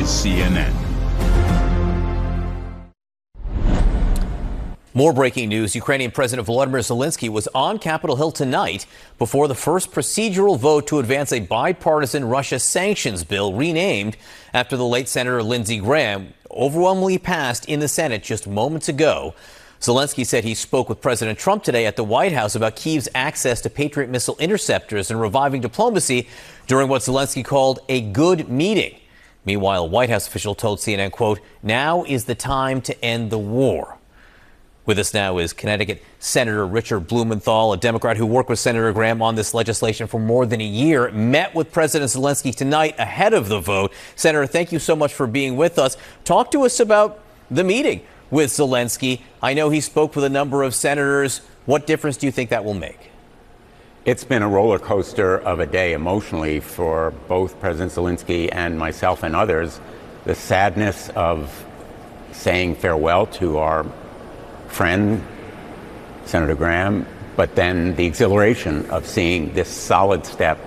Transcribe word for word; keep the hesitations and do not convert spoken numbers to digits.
is C N N. More breaking news. Ukrainian President Volodymyr Zelensky was on Capitol Hill tonight before the first procedural vote to advance a bipartisan Russia sanctions bill renamed after the late Senator Lindsey Graham overwhelmingly passed in the Senate just moments ago. Zelensky said he spoke with President Trump today at the White House about Kyiv's access to Patriot missile interceptors and reviving diplomacy during what Zelensky called a good meeting. Meanwhile, a White House official told C N N, quote, "Now is the time to end the war." With us now is Connecticut Senator Richard Blumenthal, a Democrat who worked with Senator Graham on this legislation for more than a year, met with President Zelensky tonight ahead of the vote. Senator, thank you so much for being with us. Talk to us about the meeting with Zelensky. I know he spoke with a number of senators. What difference do you think that will make? It's been a roller coaster of a day emotionally for both President Zelensky and myself and others. The sadness of saying farewell to our friend, Senator Graham, but then the exhilaration of seeing this solid step